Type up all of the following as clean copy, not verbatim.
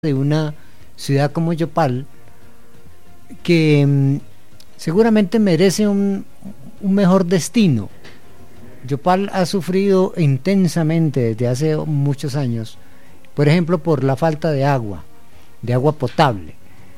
de una ciudad como Yopal, que seguramente merece un mejor destino. Yopal ha sufrido intensamente desde hace muchos años, por ejemplo, por la falta de agua potable.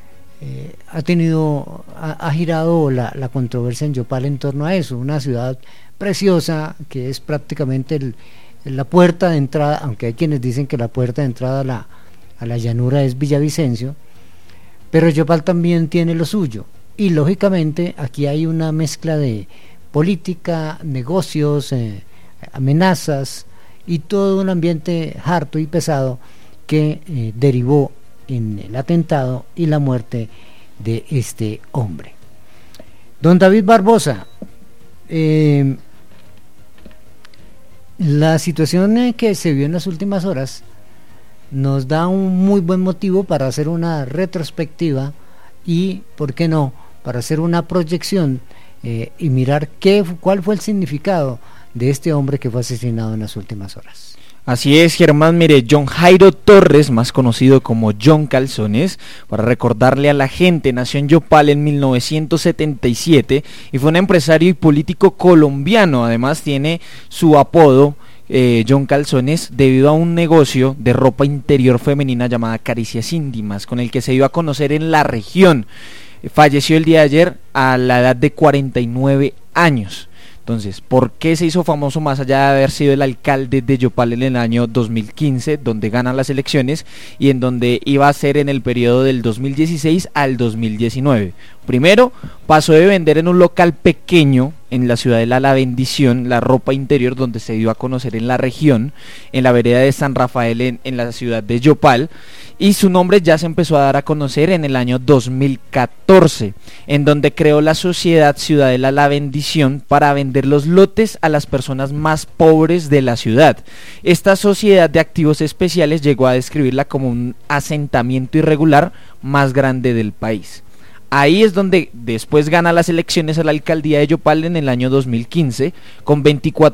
Ha girado la controversia en Yopal en torno a eso, una ciudad preciosa que es prácticamente la puerta de entrada, aunque hay quienes dicen que la puerta de entrada a la llanura es Villavicencio, pero Yopal también tiene lo suyo, y lógicamente aquí hay una mezcla de política, negocios, amenazas y todo un ambiente harto y pesado que derivó en el atentado y la muerte de este hombre. Don David Barbosa, la situación que se vio en las últimas horas nos da un muy buen motivo para hacer una retrospectiva y, ¿por qué no?, para hacer una proyección y mirar cuál fue el significado de este hombre que fue asesinado en las últimas horas. Así es, Germán. Mire, John Jairo Torres, más conocido como John Calzones, para recordarle a la gente, nació en Yopal en 1977 y fue un empresario y político colombiano. Además tiene su apodo John Calzones debido a un negocio de ropa interior femenina llamada Caricias Íntimas, con el que se dio a conocer en la región. Falleció el día de ayer a la edad de 49 años. Entonces, ¿por qué se hizo famoso más allá de haber sido el alcalde de Yopal en el año 2015, donde ganan las elecciones, y en donde iba a ser en el periodo del 2016 al 2019? Primero, pasó de vender en un local pequeño en la ciudad de La Bendición la ropa interior, donde se dio a conocer en la región, en la vereda de San Rafael en la ciudad de Yopal, y su nombre ya se empezó a dar a conocer en el año 2014, en donde creó la sociedad Ciudadela La Bendición para vender los lotes a las personas más pobres de la ciudad. Esta sociedad de activos especiales llegó a describirla como un asentamiento irregular más grande del país. Ahí es donde después gana las elecciones a la alcaldía de Yopal en el año 2015 con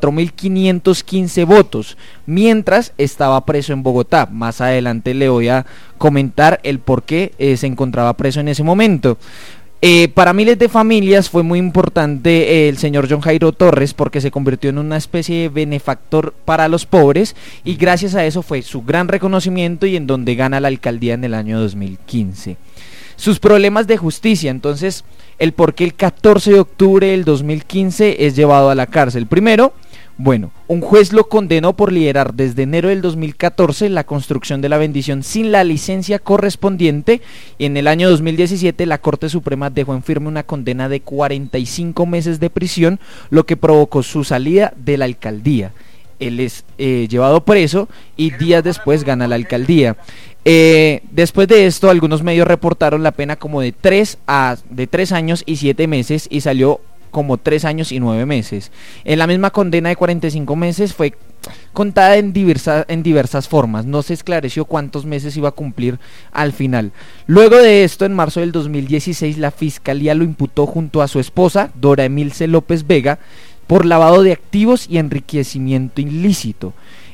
24.515 votos, mientras estaba preso en Bogotá. Más adelante le voy a comentar el por qué se encontraba preso en ese momento. Para miles de familias fue muy importante el señor John Jairo Torres, porque se convirtió en una especie de benefactor para los pobres, y gracias a eso fue su gran reconocimiento y en donde gana la alcaldía en el año 2015. Sus problemas de justicia, entonces, el por qué el 14 de octubre del 2015 es llevado a la cárcel. Primero, bueno, un juez lo condenó por liderar desde enero del 2014 la construcción de La Bendición sin la licencia correspondiente, y en el año 2017 la Corte Suprema dejó en firme una condena de 45 meses de prisión, lo que provocó su salida de la alcaldía. Él es llevado preso y días después gana la alcaldía. Después de esto, algunos medios reportaron la pena como de 3 años y 7 meses y salió como 3 años y 9 meses. En la misma condena de 45 meses fue contada en diversas formas. No se esclareció cuántos meses iba a cumplir al final. Luego de esto, en marzo del 2016, la fiscalía lo imputó junto a su esposa, Dora Emilce López Vega, por lavado de activos y enriquecimiento ilícito.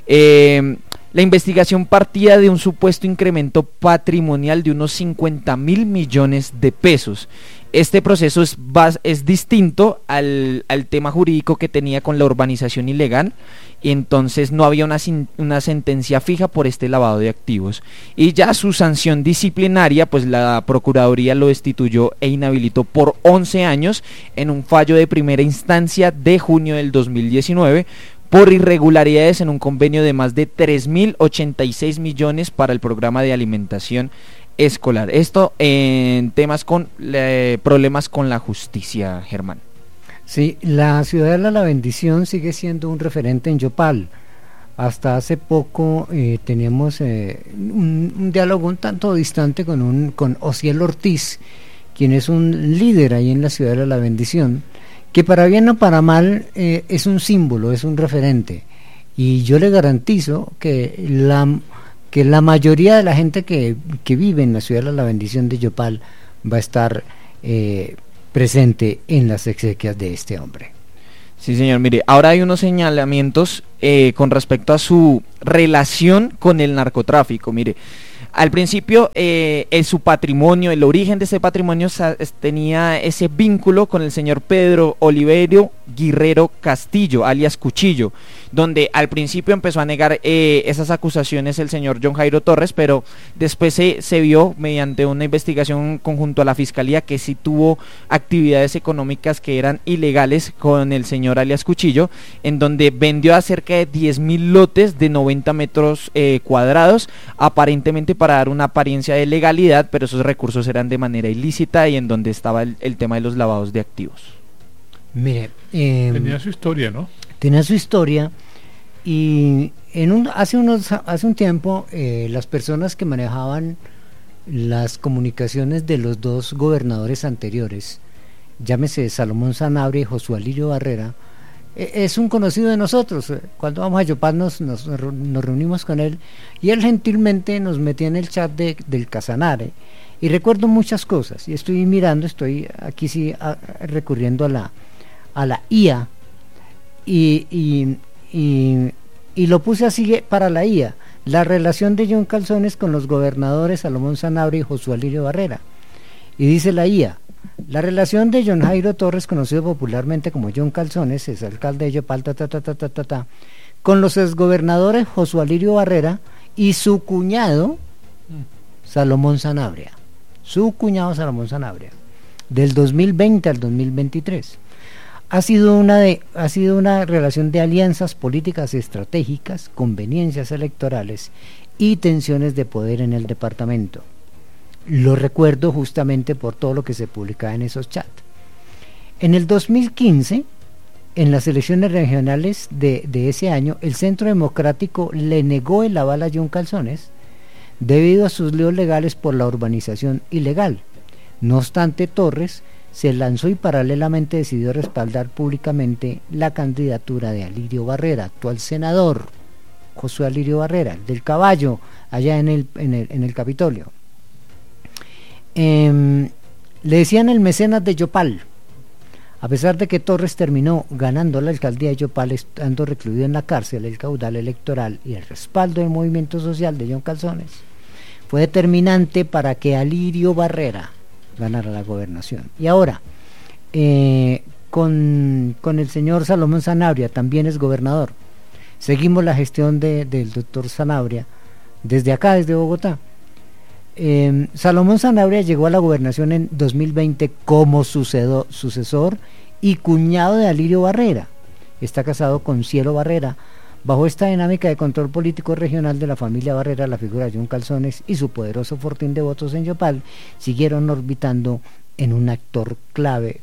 La investigación partía de un supuesto incremento patrimonial de unos 50.000 millones de pesos. Este proceso es distinto al tema jurídico que tenía con la urbanización ilegal, y entonces no había una sentencia fija por este lavado de activos. Y ya su sanción disciplinaria, pues la Procuraduría lo destituyó e inhabilitó por 11 años en un fallo de primera instancia de junio del 2019, por irregularidades en un convenio de más de 3.086 millones para el programa de alimentación escolar. Esto en temas con problemas con la justicia, Germán. Sí, la Ciudadela La Bendición sigue siendo un referente en Yopal. Hasta hace poco teníamos un diálogo un tanto distante con Osiel Ortiz, quien es un líder ahí en la Ciudadela La Bendición, que para bien o para mal es un símbolo, es un referente, y yo le garantizo que la mayoría de la gente que vive en la ciudad de La Bendición de Yopal va a estar presente en las exequias de este hombre. Sí, señor. Mire, ahora hay unos señalamientos con respecto a su relación con el narcotráfico. Mire, Al principio, su patrimonio, el origen de ese patrimonio tenía ese vínculo con el señor Pedro Oliverio Guerrero Castillo, alias Cuchillo, donde al principio empezó a negar esas acusaciones el señor John Jairo Torres, pero después se vio mediante una investigación conjunto a la Fiscalía que sí tuvo actividades económicas que eran ilegales con el señor alias Cuchillo, en donde vendió a cerca de 10.000 lotes de 90 metros cuadrados, aparentemente para dar una apariencia de legalidad, pero esos recursos eran de manera ilícita y en donde estaba el tema de los lavados de activos. Mire, tenía su historia, ¿no? Tenía su historia y hace un tiempo las personas que manejaban las comunicaciones de los dos gobernadores anteriores, llámese Salomón Sanabria y Josué Alirio Barrera, es un conocido de nosotros. Cuando vamos a Yopal nos reunimos con él y él gentilmente nos metía en el chat del Casanare y recuerdo muchas cosas y estoy aquí sí recurriendo a la IA y lo puse así para la IA: la relación de John Calzones con los gobernadores Salomón Sanabria y Josué Alirio Barrera. Y dice la IA: la relación de John Jairo Torres, conocido popularmente como John Calzones, es alcalde de Yopal, con los exgobernadores Josué Alirio Barrera y su cuñado Salomón Sanabria. Su cuñado Salomón Sanabria, del 2020 al 2023. Ha sido una relación de alianzas políticas estratégicas, conveniencias electorales y tensiones de poder en el departamento. Lo recuerdo justamente por todo lo que se publicaba en esos chats. En el 2015, en las elecciones regionales de ese año, el Centro Democrático le negó el aval a John Calzones debido a sus líos legales por la urbanización ilegal. No obstante, Torres se lanzó y paralelamente decidió respaldar públicamente la candidatura de Alirio Barrera, actual senador Josué Alirio Barrera, del Caballo, allá en el Capitolio. Le decían el mecenas de Yopal, a pesar de que Torres terminó ganando la alcaldía de Yopal estando recluido en la cárcel. El caudal electoral y el respaldo del movimiento social de John Calzones fue determinante para que Alirio Barrera ganara la gobernación. Y ahora, con el señor Salomón Sanabria, también es gobernador. Seguimos la gestión del doctor Sanabria desde acá, desde Bogotá. Salomón Sanabria llegó a la gobernación en 2020 como sucesor y cuñado de Alirio Barrera. Está casado con Cielo Barrera. Bajo esta dinámica de control político regional de la familia Barrera, la figura de John Calzones y su poderoso fortín de votos en Yopal siguieron orbitando como un actor clave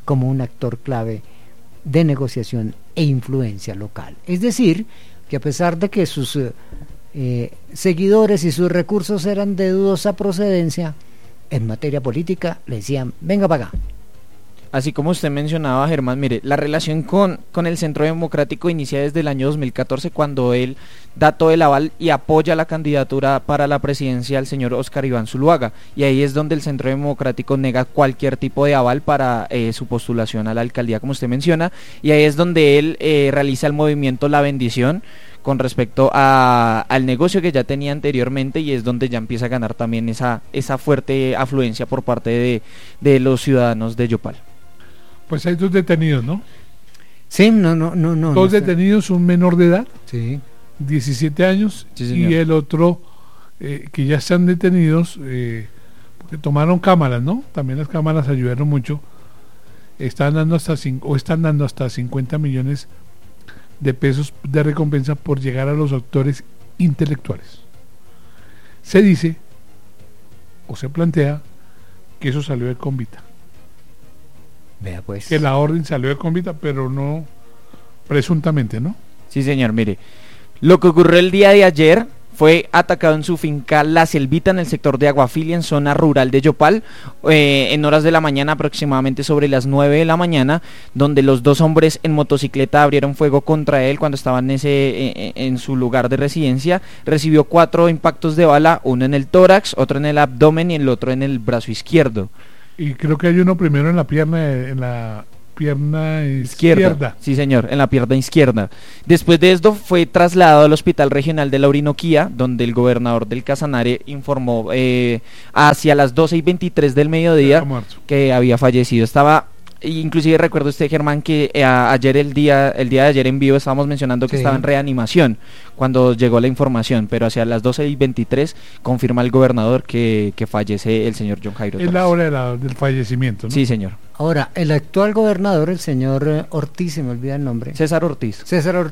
de negociación e influencia local. Es decir, que a pesar de que sus seguidores y sus recursos eran de dudosa procedencia, en materia política le decían: venga para acá. Así como usted mencionaba, Germán, mire, la relación con el Centro Democrático inicia desde el año 2014, cuando él da todo el aval y apoya la candidatura para la presidencia del señor Óscar Iván Zuluaga, y ahí es donde el Centro Democrático nega cualquier tipo de aval para su postulación a la alcaldía, como usted menciona, y ahí es donde él realiza el movimiento La Bendición con respecto al negocio que ya tenía anteriormente, y es donde ya empieza a ganar también esa fuerte afluencia por parte de los ciudadanos de Yopal. Pues hay dos detenidos, ¿no? Sí, no. Dos detenidos, un menor de edad, sí, 17 años, sí, y el otro que ya están detenidos porque tomaron cámaras, ¿no? También las cámaras ayudaron mucho. Están dando hasta 50 millones de pesos de recompensa por llegar a los autores intelectuales. Se dice o se plantea que eso salió de Convita. Vea pues. Que la orden salió de Convita, pero no presuntamente, ¿no? Sí, señor, mire. Lo que ocurrió el día de ayer fue atacado en su finca La Selvita, en el sector de Aguafilia, en zona rural de Yopal, en horas de la mañana, aproximadamente sobre las 9 de la mañana, donde los dos hombres en motocicleta abrieron fuego contra él cuando estaban en su lugar de residencia. Recibió 4 impactos de bala, uno en el tórax, otro en el abdomen y el otro en el brazo izquierdo. Y creo que hay uno primero en la pierna, en pierna izquierda. Sí, señor, en la pierna izquierda. Después de esto fue trasladado al Hospital Regional de la Orinoquía, donde el gobernador del Casanare informó hacia las 12:23 del mediodía que había fallecido. Inclusive recuerdo usted, Germán, que ayer el día de ayer en vivo estábamos mencionando que estaba en reanimación cuando llegó la información, pero hacia las 12:23 confirma el gobernador que fallece el señor John Jairo Torres. Es la hora del fallecimiento, ¿no? Sí, señor. Ahora, el actual gobernador, el señor Ortiz, se me olvida el nombre. César Ortiz,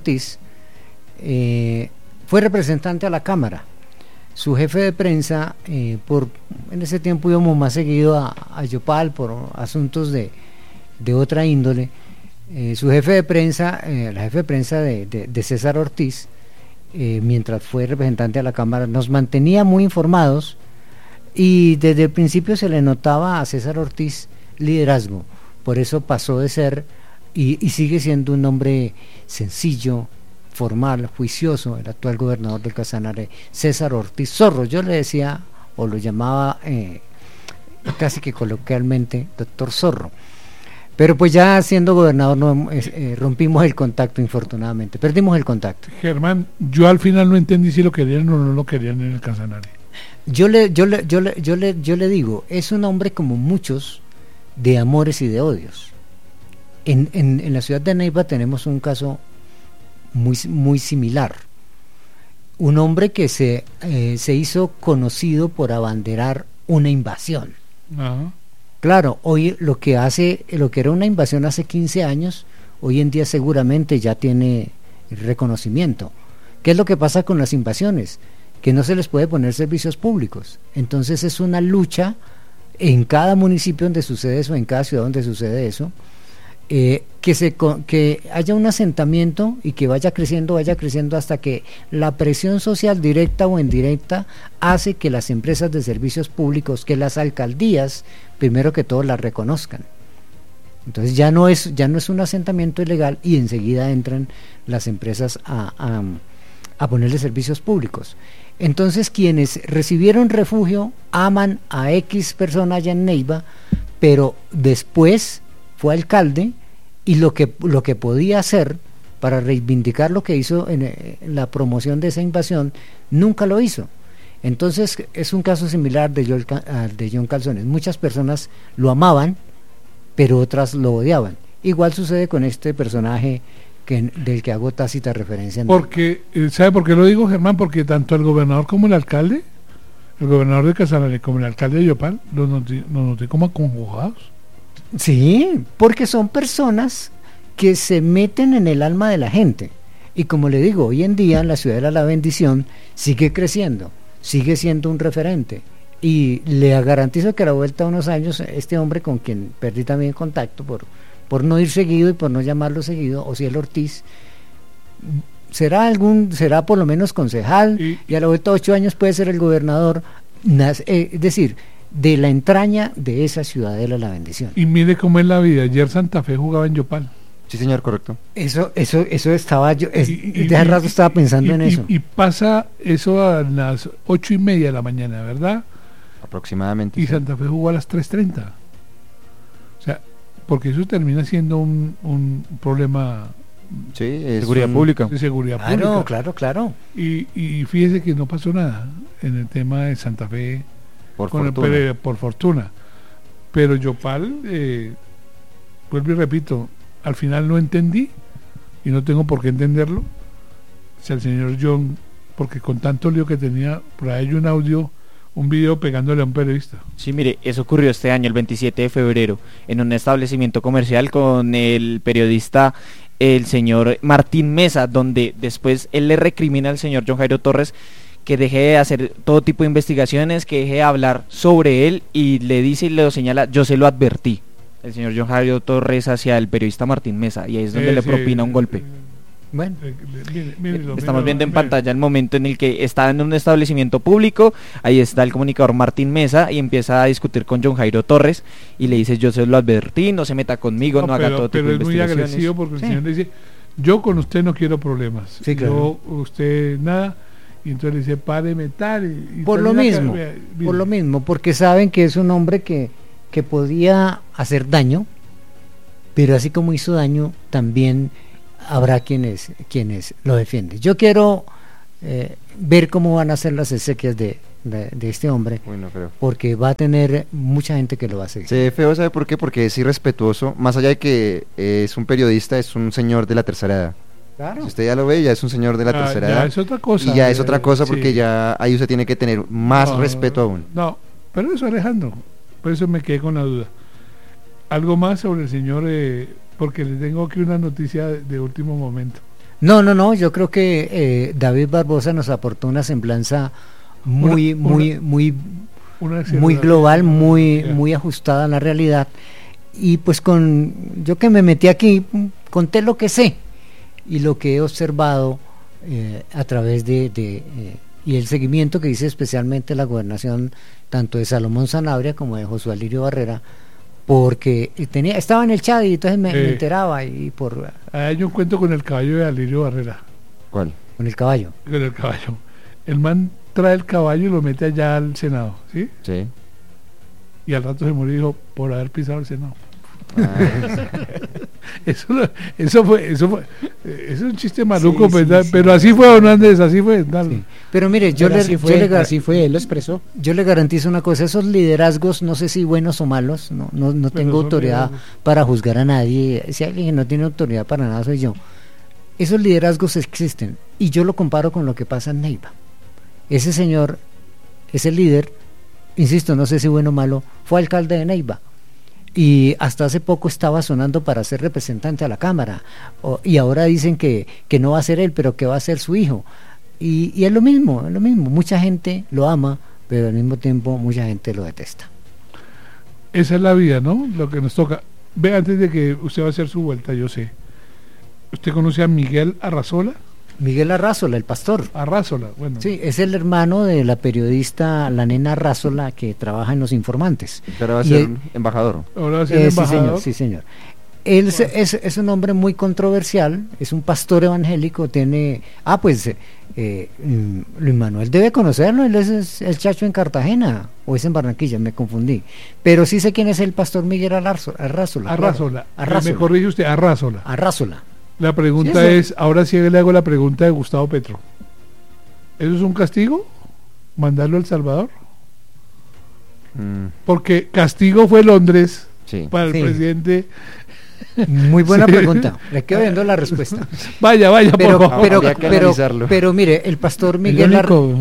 fue representante a la Cámara. Su jefe de prensa, en ese tiempo íbamos más seguido a Yopal por asuntos de otra índole. Su jefe de prensa, la jefe de prensa de César Ortiz, mientras fue representante a la Cámara, nos mantenía muy informados, y desde el principio se le notaba a César Ortiz liderazgo. Por eso pasó de ser y sigue siendo un hombre sencillo, formal, juicioso, el actual gobernador del Casanare, César Ortiz Zorro. Yo le decía, o lo llamaba casi que coloquialmente, doctor Zorro. Pero pues ya siendo gobernador rompimos el contacto, infortunadamente, perdimos el contacto. Germán, yo al final no entendí si lo querían o no lo querían en el Casanare. Yo le digo, es un hombre como muchos, de amores y de odios. En la ciudad de Neiva tenemos un caso muy similar. Un hombre que se hizo conocido por abanderar una invasión. Ajá. Claro, hoy lo que era una invasión hace 15 años, hoy en día seguramente ya tiene reconocimiento. ¿Qué es lo que pasa con las invasiones? Que no se les puede poner servicios públicos. Entonces es una lucha en cada municipio donde sucede eso, en cada ciudad donde sucede eso, que haya un asentamiento y que vaya creciendo hasta que la presión social directa o indirecta hace que las empresas de servicios públicos, que las alcaldías, primero que todo las reconozcan. Entonces ya no es un asentamiento ilegal y enseguida entran las empresas a ponerle servicios públicos. Entonces quienes recibieron refugio aman a X persona allá en Neiva, pero después fue alcalde y lo que podía hacer para reivindicar lo que hizo en la promoción de esa invasión, nunca lo hizo. Entonces es un caso similar de John Calzones. Muchas personas lo amaban, pero otras lo odiaban. Igual sucede con este personaje del que hago tácita referencia. Porque, ¿sabe por qué lo digo, Germán? Porque tanto el gobernador como el alcalde, el gobernador de Casanare como el alcalde de Yopal, los noté como acongojados. Sí, porque son personas que se meten en el alma de la gente. Y como le digo, hoy en día la ciudad de la Bendición sigue creciendo, sigue siendo un referente. Y le garantizo que a la vuelta de unos años, este hombre con quien perdí también contacto por no ir seguido y por no llamarlo seguido, Osiel Ortiz, será por lo menos concejal, y a la vuelta de 8 años puede ser el gobernador, es decir, de la entraña de esa ciudadela La Bendición. Y mire cómo es la vida. Ayer Santa Fe jugaba en Yopal. Sí, señor, correcto. Eso estaba yo, de hace rato estaba pensando en eso. Y pasa eso a las 8:30 de la mañana, ¿verdad? Aproximadamente. Y Santa Fe jugó a las 3:30. O sea, porque eso termina siendo un problema. Sí, seguridad pública. De seguridad pública. Claro. Y fíjese que no pasó nada en el tema de Santa Fe. Por fortuna. Pero Yopal, vuelvo y repito, al final no entendí, y no tengo por qué entenderlo, si al señor John, porque con tanto lío que tenía, por ahí hay un video pegándole a un periodista. Sí, mire, eso ocurrió este año, el 27 de febrero, en un establecimiento comercial con el periodista, el señor Martín Mesa, donde después él le recrimina al señor John Jairo Torres que deje de hacer todo tipo de investigaciones, que deje de hablar sobre él, y le dice y le lo señala: yo se lo advertí, el señor John Jairo Torres hacia el periodista Martín Mesa, y ahí es donde le propina un golpe. Bueno, estamos viendo en pantalla el momento en el que está en un establecimiento público, ahí está el comunicador Martín Mesa y empieza a discutir con John Jairo Torres y le dice: yo se lo advertí, no se meta conmigo, no haga todo tipo de investigaciones. Pero es muy agresivo porque el señor le dice: yo con usted no quiero problemas, sí, claro. Yo, usted nada. Y entonces le dice: páreme tal. Por lo mismo, porque saben que es un hombre que podía hacer daño, pero así como hizo daño, también habrá quienes lo defienden. Yo quiero ver cómo van a ser las exequias de este hombre, bueno, porque va a tener mucha gente que lo va a seguir. Se ve feo, ¿sabe por qué? Porque es irrespetuoso, más allá de que es un periodista, es un señor de la tercera edad. Claro. Si usted ya lo ve, ya es un señor de la tercera edad. Es otra cosa. Y ya es otra cosa porque sí. ya ahí usted tiene que tener más respeto aún. No, pero eso, Alejandro, por eso me quedé con la duda. Algo más sobre el señor, porque le tengo aquí una noticia de último momento. No, yo creo que David Barbosa nos aportó una semblanza muy global, muy ajustada a la realidad, y pues yo que me metí aquí, conté lo que sé y lo que he observado a través y el seguimiento que hice especialmente la gobernación tanto de Salomón Sanabria como de Josué Alirio Barrera, porque estaba en el chat y entonces me enteraba Hay un cuento con el caballo de Alirio Barrera. ¿Cuál? Con el caballo. Con el caballo. El man trae el caballo y lo mete allá al Senado, ¿sí? Sí. Y al rato se murió y dijo, por haber pisado el Senado. Eso es un chiste maluco, sí, pero así fue, don Andrés, así fue. Sí. Pero mire, así fue, él lo expresó. Yo le garantizo una cosa, esos liderazgos, no sé si buenos o malos, no tengo autoridad para juzgar a nadie. Si alguien que no tiene autoridad para nada soy yo. Esos liderazgos existen y yo lo comparo con lo que pasa en Neiva. Ese señor, ese líder, insisto, no sé si bueno o malo, fue alcalde de Neiva. Y hasta hace poco estaba sonando para ser representante a la Cámara, y ahora dicen que no va a ser él, pero que va a ser su hijo, y es lo mismo, mucha gente lo ama, pero al mismo tiempo mucha gente lo detesta. Esa es la vida, ¿no? Lo que nos toca. Ve, antes de que usted va a hacer su vuelta, yo sé, ¿usted conoce a Miguel Arrazola? Miguel Arrazola, el pastor. Arrazola, bueno. Sí, es el hermano de la periodista, la nena Arrazola, que trabaja en Los Informantes. Ahora va a ser embajador. Ahora va a ser embajador. Sí, señor. Él es un hombre muy controversial, es un pastor evangélico, tiene... Luis Manuel debe conocerlo, él es el chacho en Cartagena, o es en Barranquilla, me confundí. Pero sí sé quién es el pastor Miguel Arrazola. Arrazola. Me corrige usted, Arrazola. Arrazola. La pregunta es, ahora sí le hago la pregunta de Gustavo Petro. ¿Eso es un castigo? ¿Mandarlo a El Salvador? Porque castigo fue Londres para el presidente. Muy buena pregunta, le quedo viendo la respuesta. Vaya, por favor. Pero mire, el pastor Miguel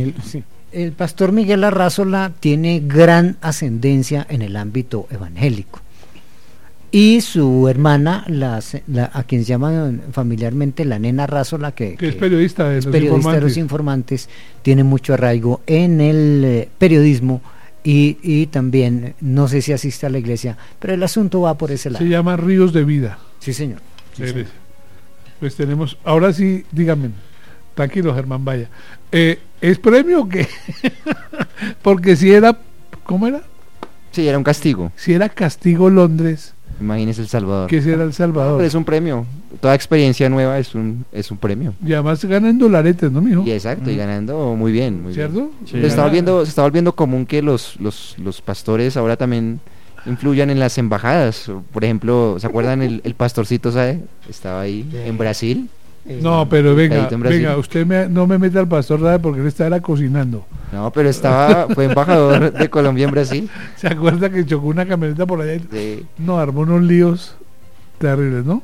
Arrazola tiene gran ascendencia en el ámbito evangélico. Y su hermana, a quien se llama familiarmente la nena Arrazola, que es periodista de los Informantes, tiene mucho arraigo en el periodismo y también, no sé si asiste a la iglesia, pero el asunto va por ese lado. Se llama Ríos de Vida. Sí, señor. Pues tenemos, ahora sí, dígame, tranquilo, Germán, vaya. ¿Es premio o qué? Porque si era, ¿cómo era? Sí, era un castigo. Si era castigo Londres. Imagínese El Salvador. ¿Qué será El Salvador? Pero es un premio. Toda experiencia nueva es un premio. Y además ganan dolaretes, ¿no, mijo? Y exacto, y ganando muy bien. ¿Cierto? Sí. Se está volviendo común que los pastores ahora también influyan en las embajadas. Por ejemplo, ¿se acuerdan el pastorcito, sabe? Estaba ahí en Brasil. No, pero venga, usted no me meta al pastor, ¿sabe? Porque él estaba cocinando. No, pero fue embajador de Colombia en Brasil. ¿Se acuerda que chocó una camioneta por allá? Sí. No, armó unos líos terribles, ¿no?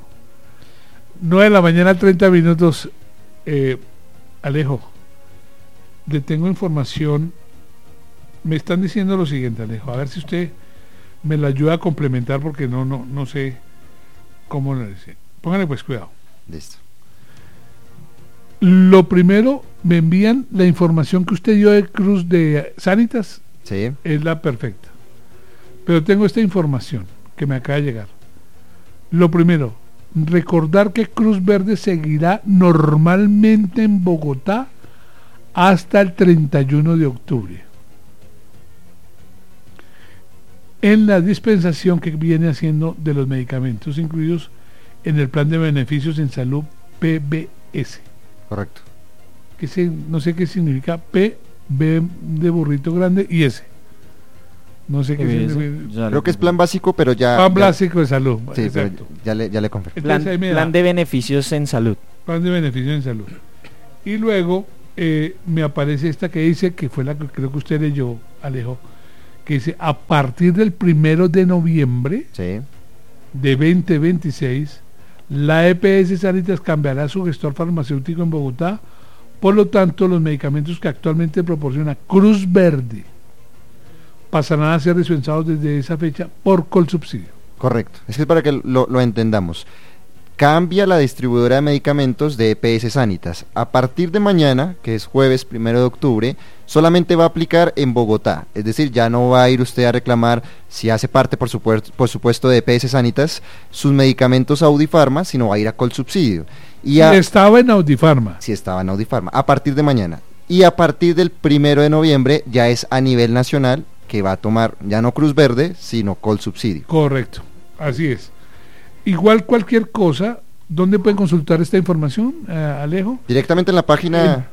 9 a.m, 30 minutos. Alejo, le tengo información. Me están diciendo lo siguiente, Alejo, a ver si usted me lo ayuda a complementar, porque no sé cómo lo dice. Póngale pues cuidado. Listo. Lo primero, me envían la información que usted dio de Cruz de Sanitas. Sí. Es la perfecta. Pero tengo esta información que me acaba de llegar. Lo primero, recordar que Cruz Verde seguirá normalmente en Bogotá hasta el 31 de octubre. En la dispensación que viene haciendo de los medicamentos incluidos en el plan de beneficios en salud PBS. Correcto. No sé qué significa P, B de burrito grande y S. No sé qué es. Creo que es plan básico, pero ya... Plan básico de salud. Sí, exacto. Ya le confirmo. Plan de beneficios en salud. Plan de beneficios en salud. Y luego me aparece esta que dice, que fue la que creo que usted leyó, Alejo, que dice, a partir del 1 de noviembre de 2026, la EPS Sanitas cambiará su gestor farmacéutico en Bogotá. Por lo tanto, los medicamentos que actualmente proporciona Cruz Verde pasarán a ser dispensados desde esa fecha por Colsubsidio. Correcto, es que es para que lo entendamos. Cambia la distribuidora de medicamentos de EPS Sanitas. A partir de mañana, que es jueves 1 de octubre, solamente va a aplicar en Bogotá. Es decir, ya no va a ir usted a reclamar, si hace parte, por supuesto, de EPS Sanitas, sus medicamentos a Audifarma, sino va a ir a Colsubsidio. Estaba en Audifarma. Sí, estaba en Audifarma, a partir de mañana. Y a partir del 1 de noviembre, ya es a nivel nacional, que va a tomar ya no Cruz Verde, sino Colsubsidio. Correcto, así es. Igual cualquier cosa, ¿dónde pueden consultar esta información, Alejo? Directamente en la página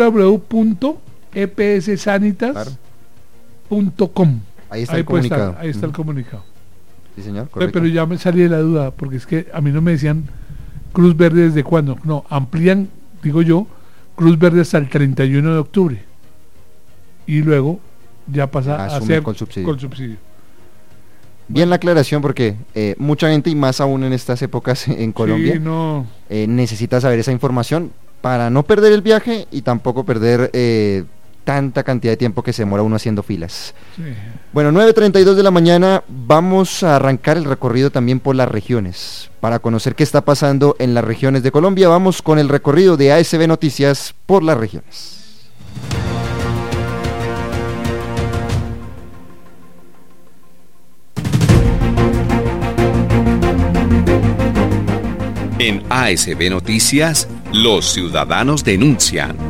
www.epssanitas.com. Ahí está el comunicado. Ahí está el comunicado. Sí, señor, correcto. Pero ya me salí de la duda, porque es que a mí no me decían Cruz Verde desde cuándo. No, amplían, digo yo, Cruz Verde hasta el 31 de octubre. Y luego ya pasa a ser Colsubsidio. Bien la aclaración, porque mucha gente, y más aún en estas épocas en Colombia, necesita saber esa información para no perder el viaje y tampoco perder tanta cantidad de tiempo que se demora uno haciendo filas. Sí. Bueno, 9:32 de la mañana, vamos a arrancar el recorrido también por las regiones. Para conocer qué está pasando en las regiones de Colombia, vamos con el recorrido de ASB Noticias por las regiones. En ASB Noticias, los ciudadanos denuncian.